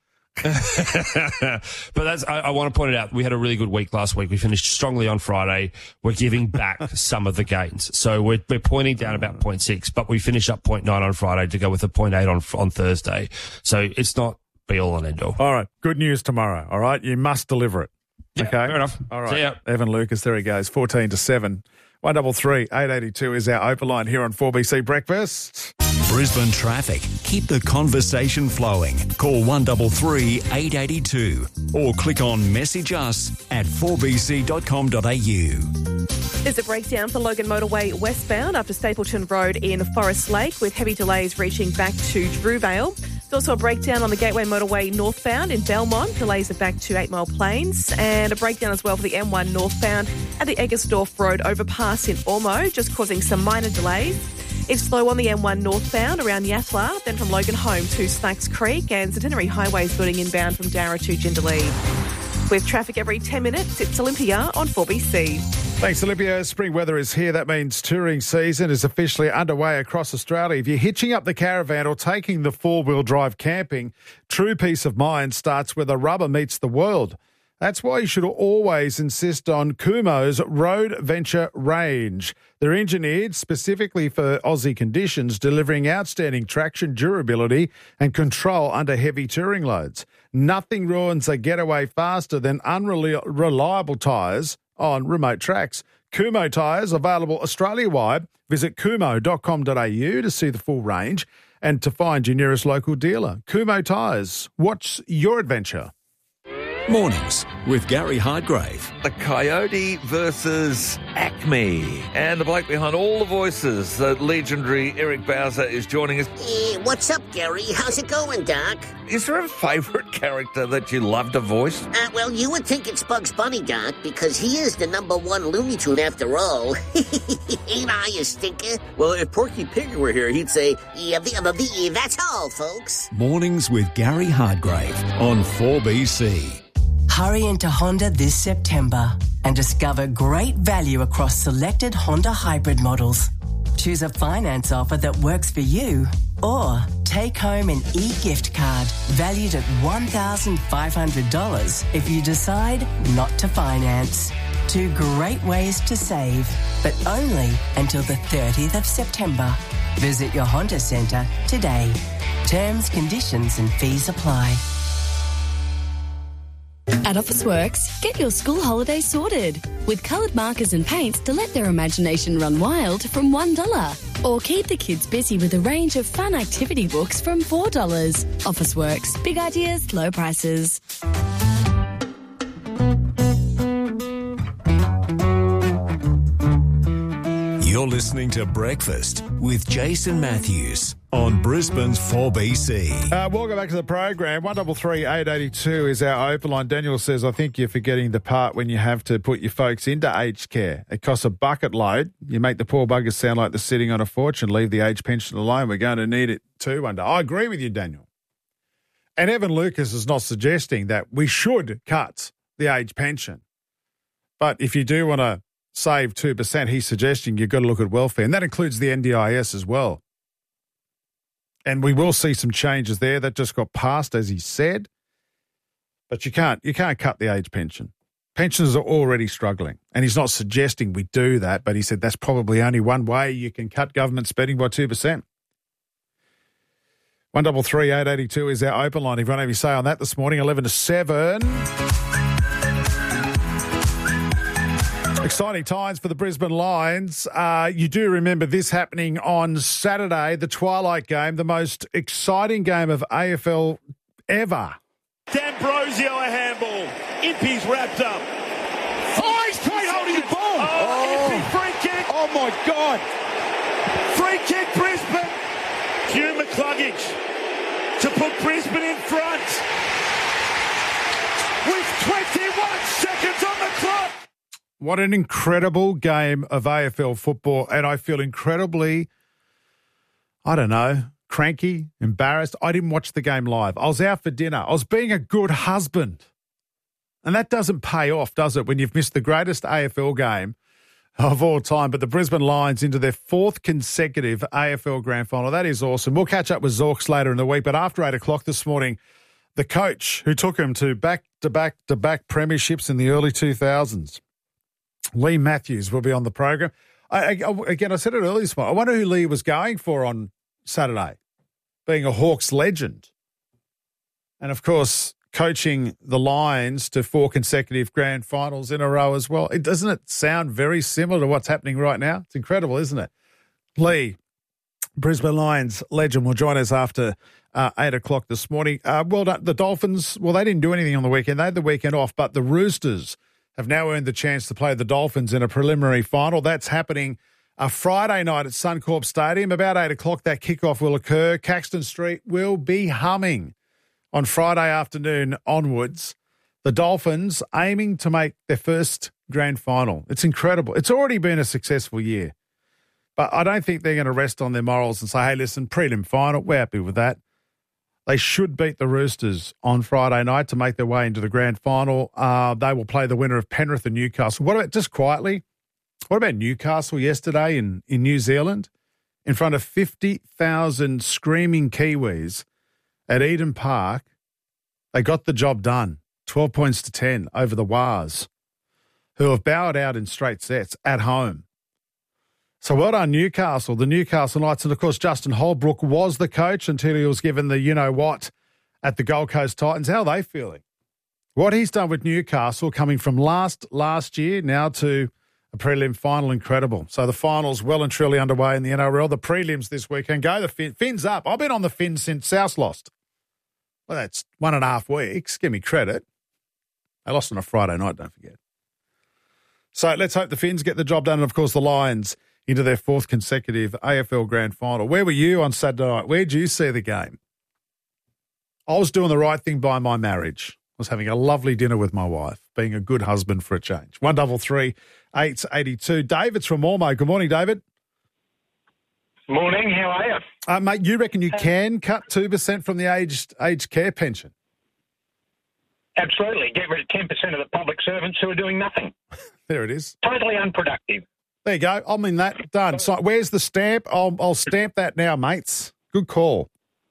But that's, I, I want to point it out. We had a really good week last week. We finished strongly on Friday. We're giving back some of the gains. So we're, we're pointing down about zero point six, but we finished up zero point nine on Friday to go with a zero point eight on, on Thursday. So it's not be all and end all. All right. Good news tomorrow. All right. You must deliver it. Yeah, okay. Fair enough. All right. See ya. Evan Lucas, there he goes. fourteen to seven. one double three eight eighty-two is our open line here on four B C Breakfast. Brisbane traffic. Keep the conversation flowing. Call one three three eight eight two or click on message us at four b c dot com dot a u. There's a breakdown for Logan Motorway westbound after Stapleton Road in Forest Lake, with heavy delays reaching back to Drewvale. There's also a breakdown on the Gateway Motorway northbound in Belmont. Delays are back to Eight Mile Plains. And a breakdown as well for the M one northbound at the Eggersdorf Road overpass in Ormo, just causing some minor delays. It's slow on the M one northbound around Yatla, then from Logan Home to Slacks Creek, and Centenary Highways building inbound from Darra to Jindalee. With traffic every ten minutes, it's Olympia on four B C. Thanks, Olympia. Spring weather is here. That means touring season is officially underway across Australia. If you're hitching up the caravan or taking the four-wheel drive camping, true peace of mind starts where the rubber meets the world. That's why you should always insist on Kumo's Road Venture range. They're engineered specifically for Aussie conditions, delivering outstanding traction, durability and control under heavy touring loads. Nothing ruins a getaway faster than unreliable tyres on remote tracks. Kumo tyres available Australia-wide. Visit kumo dot com dot a u to see the full range and to find your nearest local dealer. Kumo Tyres. What's your adventure? Mornings with Gary Hardgrave. The Coyote versus Acme. And the bloke behind all the voices, the legendary Eric Bowser, is joining us. Hey, what's up, Gary? How's it going, Doc? Is there a favourite character that you love to voice? Uh, well, you would think it's Bugs Bunny, Doc, because he is the number one Looney Tune after all. Ain't I a stinker? Well, if Porky Pig were here, he'd say, yeah, that's all, folks. Mornings with Gary Hardgrave on four B C. Hurry into Honda this September and discover great value across selected Honda hybrid models. Choose a finance offer that works for you, or take home an e-gift card valued at one thousand five hundred dollars if you decide not to finance. Two great ways to save, but only until the thirtieth of September. Visit your Honda Centre today. Terms, conditions and fees apply. At Officeworks, get your school holidays sorted with coloured markers and paints to let their imagination run wild from one dollar. Or keep the kids busy with a range of fun activity books from four dollars. Officeworks, big ideas, low prices. You're listening to Breakfast with Jason Matthews on Brisbane's four B C. Uh, welcome back to the program. one three three, eight eight two is our open line. Daniel says, I think you're forgetting the part when you have to put your folks into aged care. It costs a bucket load. You make the poor buggers sound like they're sitting on a fortune. Leave the age pension alone. We're going to need it too one day. I agree with you, Daniel. And Evan Lucas is not suggesting that we should cut the age pension. But if you do want to save two percent, he's suggesting you've got to look at welfare. And that includes the N D I S as well. And we will see some changes there. That just got passed, as he said. But you can't you can't cut the age pension. Pensioners are already struggling. And he's not suggesting we do that, but he said that's probably only one way you can cut government spending by two percent. one three three, eight eight two is our open line. If you want to have your say on that this morning, eleven to seven. Exciting times for the Brisbane Lions. Uh, you do remember this happening on Saturday, the Twilight game, the most exciting game of A F L ever. D'Ambrosio a handball. Impey's wrapped up. Oh, he's straight holding the ball. Oh, oh. Impey free kick. Oh, my God. Free kick, Brisbane. Hugh McCluggage to put Brisbane in front. With twenty-one seconds on the clock. What an incredible game of A F L football. And I feel incredibly, I don't know, cranky, embarrassed. I didn't watch the game live. I was out for dinner. I was being a good husband. And that doesn't pay off, does it, when you've missed the greatest A F L game of all time. But the Brisbane Lions into their fourth consecutive A F L Grand Final. That is awesome. We'll catch up with Zorks later in the week. But after eight o'clock this morning, the coach who took him to back-to-back-to-back premierships in the early two thousands, Lee Matthews, will be on the program. I, I, again, I said it earlier this morning. I wonder who Lee was going for on Saturday, being a Hawks legend. And, of course, coaching the Lions to four consecutive grand finals in a row as well. It, doesn't it sound very similar to what's happening right now? It's incredible, isn't it? Lee, Brisbane Lions legend, will join us after uh, eight o'clock this morning. Uh, well done. The Dolphins, well, they didn't do anything on the weekend. They had the weekend off, but the Roosters have now earned the chance to play the Dolphins in a preliminary final. That's happening a Friday night at Suncorp Stadium. About eight o'clock, that kickoff will occur. Caxton Street will be humming on Friday afternoon onwards. The Dolphins aiming to make their first grand final. It's incredible. It's already been a successful year. But I don't think they're going to rest on their morals and say, hey, listen, prelim final, we're happy with that. They should beat the Roosters on Friday night to make their way into the grand final. Uh, they will play the winner of Penrith and Newcastle. What about, just quietly, what about Newcastle yesterday in, in New Zealand in front of fifty thousand screaming Kiwis at Eden Park? They got the job done, twelve points to ten over the Wars, who have bowed out in straight sets at home. So well done, Newcastle, the Newcastle Knights. And, of course, Justin Holbrook was the coach until he was given the you-know-what at the Gold Coast Titans. How are they feeling? What he's done with Newcastle, coming from last last year now to a prelim final, incredible. So the final's well and truly underway in the N R L. The prelims this weekend. Go the fin- Fins up. I've been on the Fins since South lost. Well, that's one and a half weeks. Give me credit. They lost on a Friday night, don't forget. So let's hope the Fins get the job done. And, of course, the Lions into their fourth consecutive A F L Grand Final. Where were you on Saturday night? Where did you see the game? I was doing the right thing by my marriage. I was having a lovely dinner with my wife, being a good husband for a change. one three three, eight eight two. David's from Ormo. Good morning, David. Morning. How are you? Uh, mate, you reckon you can cut two percent from the aged, aged care pension? Absolutely. Get rid of ten percent of the public servants who are doing nothing. There it is. Totally unproductive. There you go. I'm in that. Done. So where's the stamp? I'll, I'll stamp that now, mates. Good call.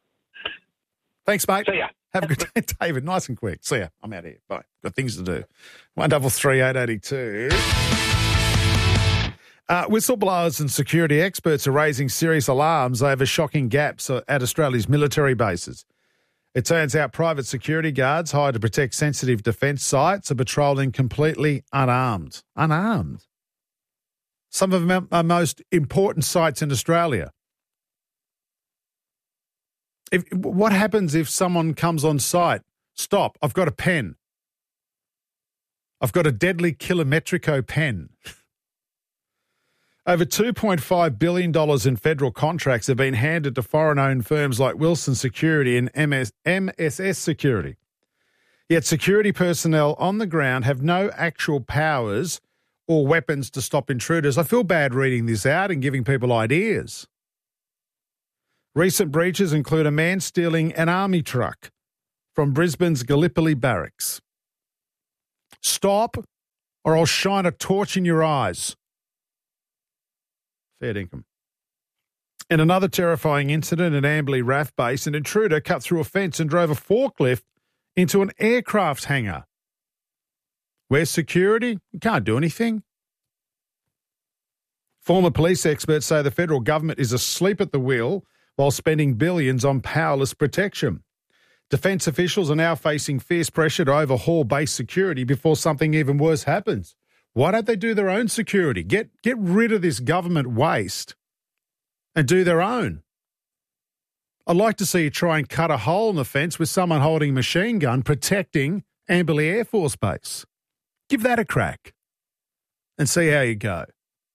Thanks, mate. See ya. Have a good day, David. Nice and quick. See ya. I'm out of here. Bye. Got things to do. one three three, eight eight two. Uh, whistleblowers and security experts are raising serious alarms over shocking gaps at Australia's military bases. It turns out private security guards hired to protect sensitive defence sites are patrolling completely unarmed. Unarmed. Some of the uh, most important sites in Australia. If, what happens if someone comes on site? Stop, I've got a pen. I've got a deadly kilometrico pen. Over two point five billion dollars in federal contracts have been handed to foreign-owned firms like Wilson Security and M S- M S S Security. Yet security personnel on the ground have no actual powers or weapons to stop intruders. I feel bad reading this out and giving people ideas. Recent breaches include a man stealing an army truck from Brisbane's Gallipoli barracks. Stop, or I'll shine a torch in your eyes. Fair dinkum. In another terrifying incident at Amberley R A F Base, an intruder cut through a fence and drove a forklift into an aircraft hangar. Where's security? You can't do anything. Former police experts say the federal government is asleep at the wheel while spending billions on powerless protection. Defence officials are now facing fierce pressure to overhaul base security before something even worse happens. Why don't they do their own security? Get get rid of this government waste and do their own. I'd like to see you try and cut a hole in the fence with someone holding a machine gun protecting Amberley Air Force Base. Give that a crack and see how you go.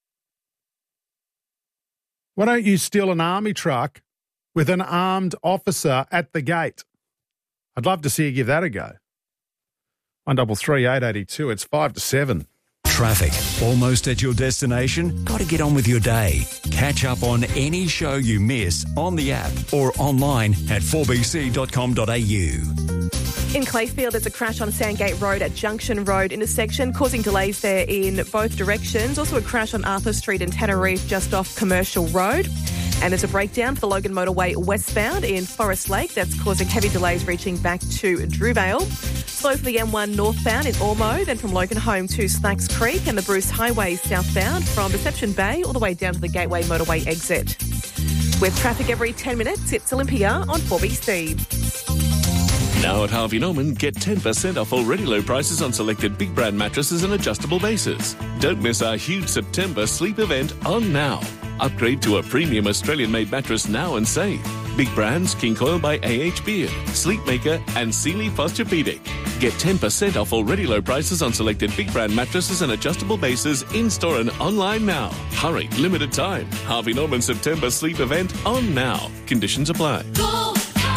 Why don't you steal an army truck with an armed officer at the gate? I'd love to see you give that a go. one double three eight eighty two. It's five to seven. Traffic. Almost at your destination? Got to get on with your day. Catch up on any show you miss on the app or online at four b c dot com dot a u. In Clayfield, there's a crash on Sandgate Road at Junction Road intersection, causing delays there in both directions. Also a crash on Arthur Street in Tenerife, just off Commercial Road. And there's a breakdown for the Logan Motorway westbound in Forest Lake. That's causing heavy delays reaching back to Drewvale. Slow for the M one northbound in Ormo, then from Logan Home to Slacks Creek, and the Bruce Highway southbound from Deception Bay all the way down to the Gateway Motorway exit. With traffic every ten minutes, it's Olympia on four B C. Now at Harvey Norman, get ten percent off already low prices on selected big brand mattresses and adjustable bases. Don't miss our huge September sleep event on now. Upgrade to a premium Australian-made mattress now and save. Big brands, King Coil by A H Beard, Sleepmaker and Sealy Posturepedic. Get ten percent off already low prices on selected big brand mattresses and adjustable bases in-store and online now. Hurry, limited time. Harvey Norman September sleep event on now. Conditions apply. Go!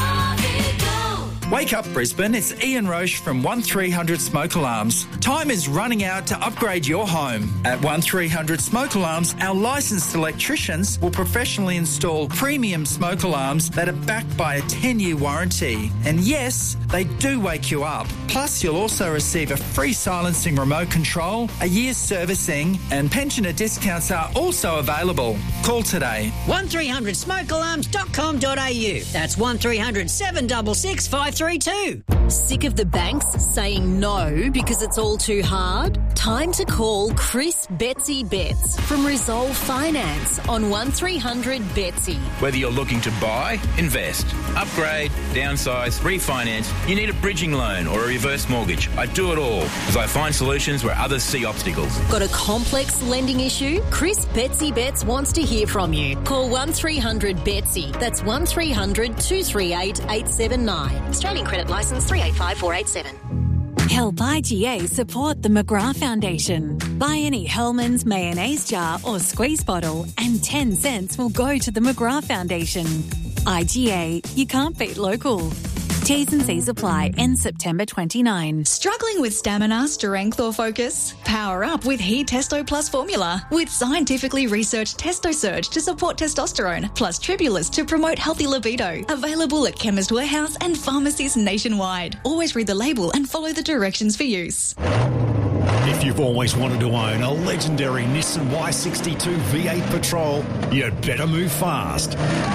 Wake up, Brisbane. It's Ian Roche from one three hundred Smoke Alarms. Time is running out to upgrade your home. At one three hundred Smoke Alarms, our licensed electricians will professionally install premium smoke alarms that are backed by a ten-year warranty. And yes, they do wake you up. Plus, you'll also receive a free silencing remote control, a year's servicing, and pensioner discounts are also available. Call today. one three hundred smoke alarms dot com dot a u. That's one three hundred seven six six five three two. Sick of the banks saying no because it's all too hard? Time to call Chris Betsy Betts from Resolve Finance on one three hundred Betsy. Whether you're looking to buy, invest, upgrade, downsize, refinance, you need a bridging loan or a reverse mortgage. I do it all as I find solutions where others see obstacles. Got a complex lending issue? Chris Betsy Betts wants to hear from you. Call one three hundred Betsy. That's one three hundred two three eight eight seven nine. Australian Credit Licence three eight five four eight seven. Help I G A support the McGrath Foundation. Buy any Hellmann's mayonnaise jar or squeeze bottle and ten cents will go to the McGrath Foundation. I G A, you can't beat local. T's and C's apply. End September twenty-ninth. Struggling with stamina, strength or focus? Power up with He Testo Plus formula. With scientifically researched Testo Surge to support testosterone, plus Tribulus to promote healthy libido. Available at Chemist Warehouse and pharmacies nationwide. Always read the label and follow the directions for use. If you've always wanted to own a legendary Nissan Y sixty-two V eight Patrol, you'd better move fast.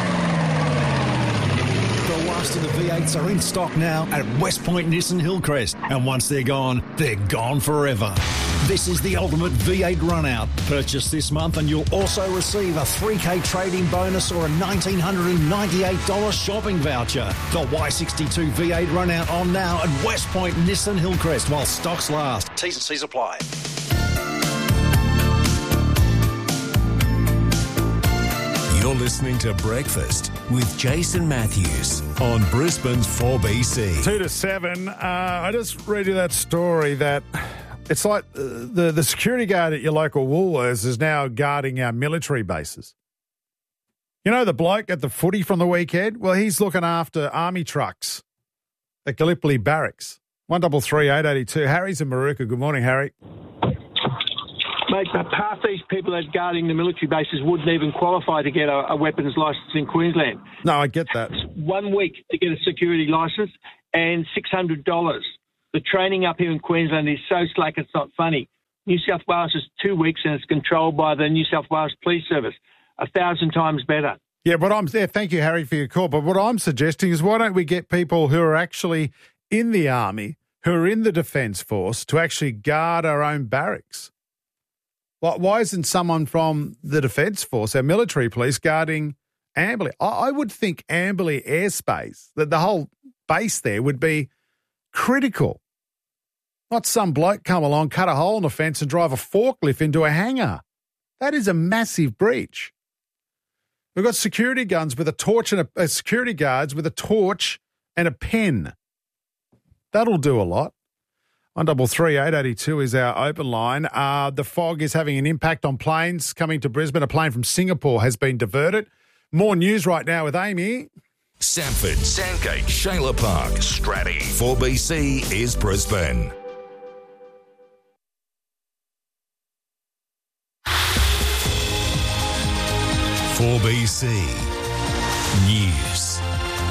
The last of the V eights are in stock now at West Point Nissan Hillcrest, and once they're gone, they're gone forever. This is the ultimate V eight run-out. Purchase this month and you'll also receive a three K trade-in bonus or a one thousand nine hundred ninety-eight dollars shopping voucher. The Y sixty-two V eight run-out on now at West Point Nissan Hillcrest while stocks last. T's and C's apply. You're listening to Breakfast with Jason Matthews on Brisbane's four B C. Two to seven. Uh, I just read you that story that It's like uh, the, the security guard at your local Woolworths is now guarding our military bases. You know the bloke at the footy from the weekend? Well, he's looking after army trucks at Gallipoli Barracks. one double three eight eighty two. Harry's in Maruka. Good morning, Harry. Mate, half these people that are guarding the military bases wouldn't even qualify to get a, a weapons licence in Queensland. No, I get that. One week to get a security licence and six hundred dollars. The training up here in Queensland is so slack it's not funny. New South Wales is two weeks and it's controlled by the New South Wales Police Service. A thousand times better. Yeah, but I'm there. Thank you, Harry, for your call. But what I'm suggesting is why don't we get people who are actually in the army, who are in the Defence Force, to actually guard our own barracks? Why, why isn't someone from the Defence Force, our military police, guarding Amberley? I, I would think Amberley airspace, that the whole base there would be critical. Not some bloke come along, cut a hole in the fence and drive a forklift into a hangar. That is a massive breach. We've got security guns with a torch and a, uh, security guards with a torch and a pen. That'll do a lot. one double three eight eighty two is our open line. Uh, the fog is having an impact on planes coming to Brisbane. A plane from Singapore has been diverted. More news right now with Amy. Sanford, Sandgate, Shayla Park, Stratty. four B C is Brisbane. four B C News.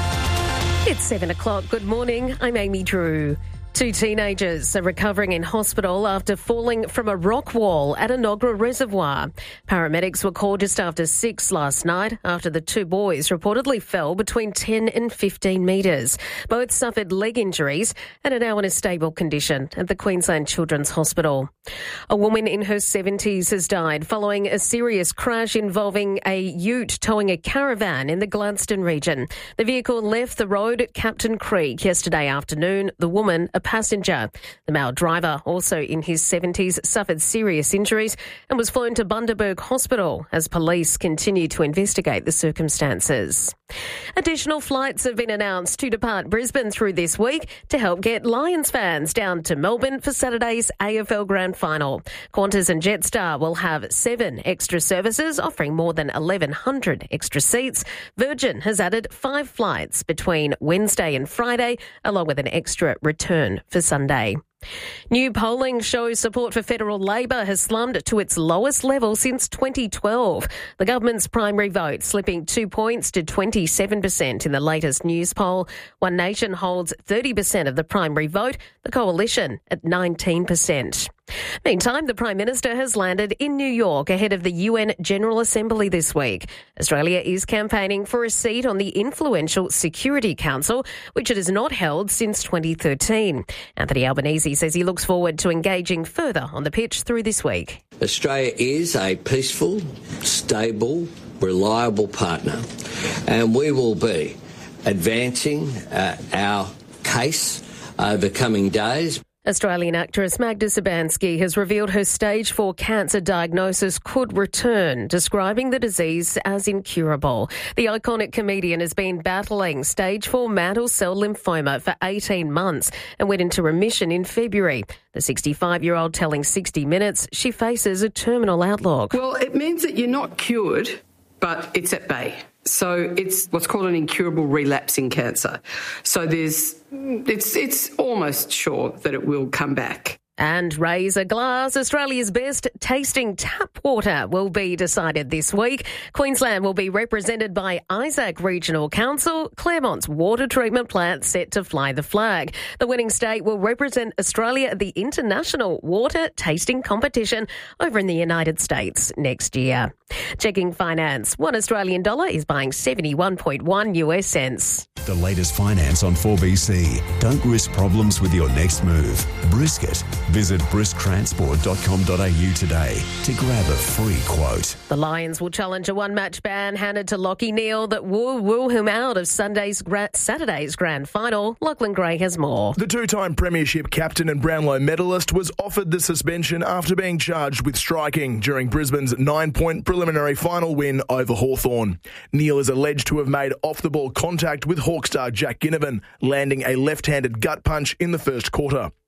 It's seven o'clock. Good morning. I'm Amy Drew. Two teenagers are recovering in hospital after falling from a rock wall at a Nogra Reservoir. Paramedics were called just after six last night after the two boys reportedly fell between ten and fifteen metres. Both suffered leg injuries and are now in a stable condition at the Queensland Children's Hospital. A woman in her seventies has died following a serious crash involving a ute towing a caravan in the Gladstone region. The vehicle left the road at Captain Creek yesterday afternoon. The woman, a passenger. The male driver, also in his seventies, suffered serious injuries and was flown to Bundaberg Hospital as police continue to investigate the circumstances. Additional flights have been announced to depart Brisbane through this week to help get Lions fans down to Melbourne for Saturday's A F L Grand Final. Qantas and Jetstar will have seven extra services offering more than eleven hundred extra seats. Virgin has added five flights between Wednesday and Friday, along with an extra return for Sunday. New polling shows support for federal Labor has slumped to its lowest level since twenty twelve. The government's primary vote slipping two points to twenty-seven percent in the latest news poll. One Nation holds thirty percent of the primary vote, the coalition at nineteen percent. Meantime, the Prime Minister has landed in New York ahead of the U N General Assembly this week. Australia is campaigning for a seat on the influential Security Council, which it has not held since twenty thirteen. Anthony Albanese says he looks forward to engaging further on the pitch through this week. Australia is a peaceful, stable, reliable partner, and we will be advancing uh, our case over coming days. Australian actress Magda Szubanski has revealed her stage four cancer diagnosis could return, describing the disease as incurable. The iconic comedian has been battling stage four mantle cell lymphoma for eighteen months and went into remission in February. The sixty-five-year-old telling sixty minutes she faces a terminal outlook. Well, it means that you're not cured, but it's at bay. So it's what's called an incurable relapsing cancer. So there's, it's it's almost sure that it will come back. And raise a glass. Australia's best tasting tap water will be decided this week. Queensland will be represented by Isaac Regional Council. Claremont's water treatment plant set to fly the flag. The winning state will represent Australia at the International Water Tasting Competition over in the United States next year. Checking finance. One Australian dollar is buying seventy-one point one U S cents. The latest finance on four B C. Don't risk problems with your next move. Brisket. Visit brisk transport dot com dot a u today to grab a free quote. The Lions will challenge a one-match ban handed to Lachie Neale that will rule him out of Sunday's gra- Saturday's grand final. Lachlan Gray has more. The two-time premiership captain and Brownlow medalist was offered the suspension after being charged with striking during Brisbane's nine-point preliminary final win over Hawthorn. Neale is alleged to have made off-the-ball contact with Hawk star Jack Ginnivan, landing a left-handed gut punch in the first quarter.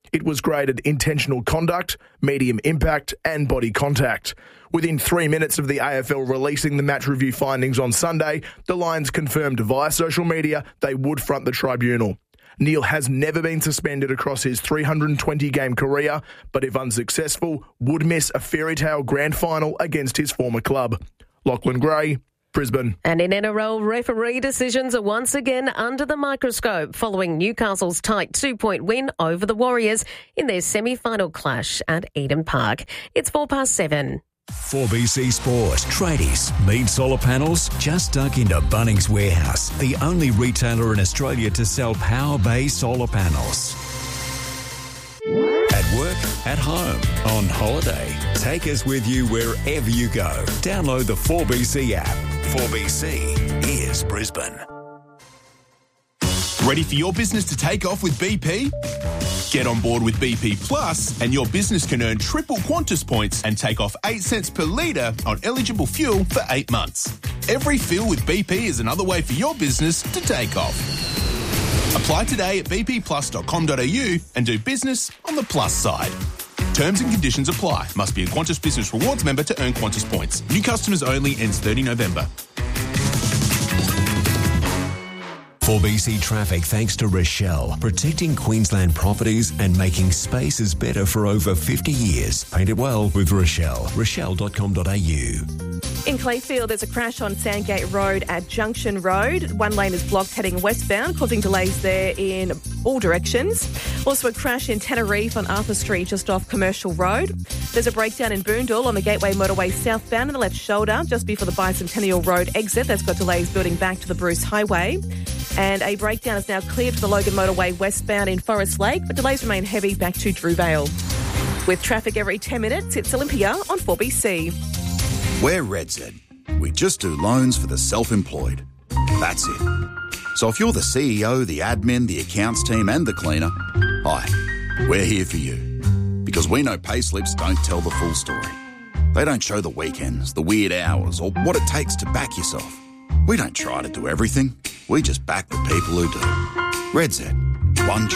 It was graded intentional conduct, medium impact and body contact. Within three minutes of the A F L releasing the match review findings on Sunday, the Lions confirmed via social media they would front the tribunal. Neil has never been suspended across his three hundred twenty game career, but if unsuccessful, would miss a fairy tale grand final against his former club. Lachlan Gray, Brisbane. And in N R L, referee decisions are once again under the microscope following Newcastle's tight two-point win over the Warriors in their semi-final clash at Eden Park. It's four past seven. four B C Sport. Tradies. Need solar panels? Just dug into Bunnings Warehouse, the only retailer in Australia to sell Power Bay solar panels. At work, at home, on holiday. Take us with you wherever you go. Download the four B C app. four B C is Brisbane. Ready for your business to take off with B P? Get on board with B P Plus and your business can earn triple Qantas points and take off eight cents per litre on eligible fuel for eight months. Every fill with B P is another way for your business to take off. Apply today at b p plus dot com dot a u and do business on the plus side. Terms and conditions apply. Must be a Qantas Business Rewards member to earn Qantas points. New customers only. Ends thirty November. four B C Traffic thanks to Rochelle, protecting Queensland properties and making spaces better for over fifty years. Paint it well with Rochelle. rochelle dot com dot a u. In Clayfield, there's a crash on Sandgate Road at Junction Road. One lane is blocked heading westbound, causing delays there in all directions. Also a crash in Tenerife on Arthur Street, just off Commercial Road. There's a breakdown in Boondall on the Gateway Motorway southbound in the left shoulder, just before the Bicentennial Road exit. That's got delays building back to the Bruce Highway. And a breakdown is now cleared for the Logan Motorway westbound in Forest Lake, but delays remain heavy back to Drew Vale. With traffic every ten minutes, it's Olympia on four B C. We're RedZ. We just do loans for the self-employed. That's it. So if you're the C E O, the admin, the accounts team and the cleaner, hi, we're here for you. Because we know payslips don't tell the full story. They don't show the weekends, the weird hours, or what it takes to back yourself. We don't try to do everything. We just back the people who do. RedZ. One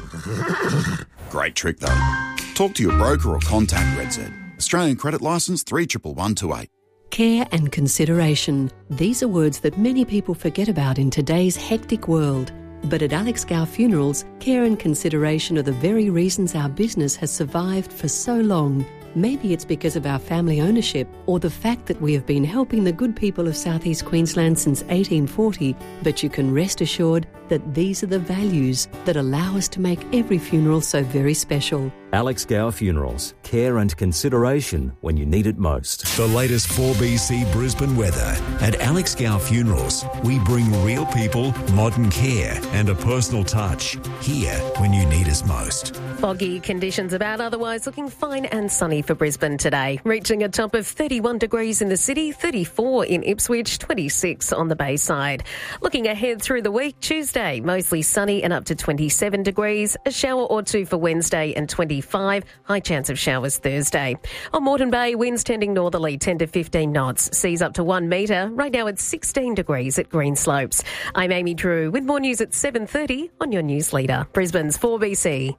trick. Great trick, though. Talk to your broker or contact RedZ. Australian credit licence three one one one two eight. Care and consideration. These are words that many people forget about in today's hectic world. But at Alex Gow Funerals, care and consideration are the very reasons our business has survived for so long. Maybe it's because of our family ownership or the fact that we have been helping the good people of South East Queensland since eighteen forty, but you can rest assured that these are the values that allow us to make every funeral so very special. Alex Gow Funerals. Care and consideration when you need it most. The latest four B C Brisbane weather. At Alex Gow Funerals, we bring real people, modern care and a personal touch. Here when you need us most. Foggy conditions about, otherwise looking fine and sunny for Brisbane today. Reaching a top of thirty-one degrees in the city, thirty-four in Ipswich, twenty-six on the Bayside. Looking ahead through the week, Tuesday, mostly sunny and up to twenty-seven degrees. A shower or two for Wednesday and twenty-five. High chance of showers Thursday. On Moreton Bay, winds tending northerly ten to fifteen knots. Seas up to one metre. Right now it's sixteen degrees at Greenslopes. I'm Amy Drew with more news at seven thirty on your news leader. Brisbane's four B C.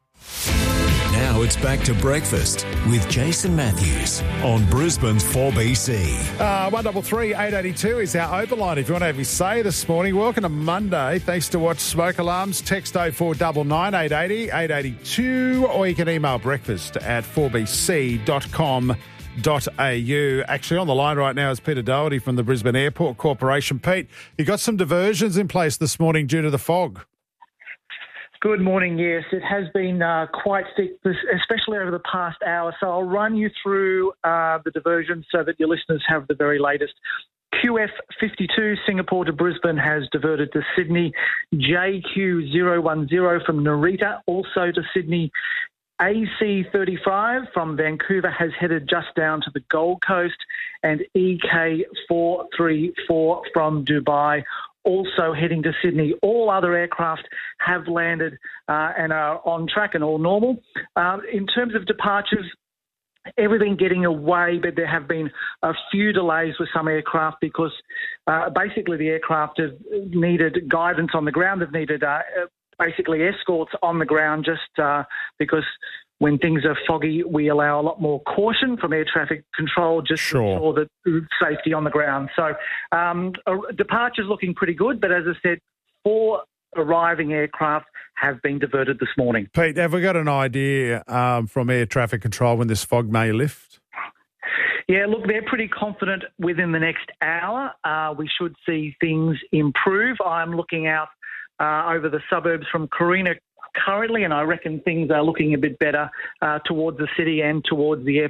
Now it's back to breakfast with Jason Matthews on Brisbane's four B C. Uh, one double three eight eighty two is our open line. If you want to have your say this morning, welcome to Monday. Thanks to Watch Smoke Alarms. Text oh four nine nine eight eight oh eight eight two, or you can email breakfast at four b c dot com dot a u. Actually, on the line right now is Peter Doherty from the Brisbane Airport Corporation. Pete, you got some diversions in place this morning due to the fog. Good morning. Yes, it has been uh, quite thick, especially over the past hour. So I'll run you through uh, the diversion so that your listeners have the very latest. Q F fifty-two, Singapore to Brisbane, has diverted to Sydney. J Q zero one zero from Narita, also to Sydney. A C thirty-five from Vancouver has headed just down to the Gold Coast. And E K four three four from Dubai, also heading to Sydney. All other aircraft have landed uh, and are on track and all normal. Uh, in terms of departures, everything getting away, but there have been a few delays with some aircraft because uh, basically the aircraft have needed guidance on the ground. They've needed uh, basically escorts on the ground just uh, because when things are foggy, we allow a lot more caution from air traffic control just sure. to ensure that safety on the ground. So um, departure's looking pretty good, but as I said, four arriving aircraft have been diverted this morning. Pete, have we got an idea um, from air traffic control when this fog may lift? Yeah, look, they're pretty confident within the next hour. Uh, we should see things improve. I'm looking out uh, over the suburbs from Carina currently, and I reckon things are looking a bit better uh, towards the city and towards the air,